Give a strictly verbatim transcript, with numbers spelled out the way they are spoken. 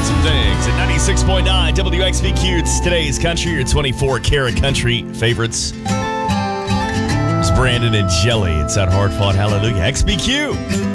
some things at ninety-six point nine W X V Q. It's today's country, your twenty-four karat country favorites. It's Brandon and Jelly. It's that hard fought hallelujah. X B Q.